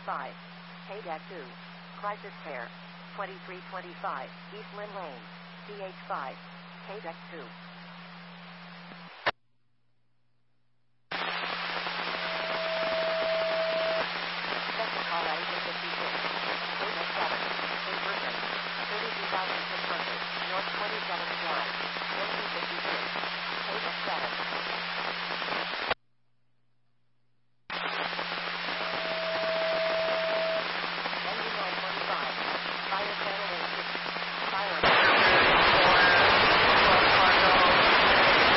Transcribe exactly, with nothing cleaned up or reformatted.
five, K D A two, Crisis Care, twenty-three twenty-five, East Lynn Lane, C H five, K D A two.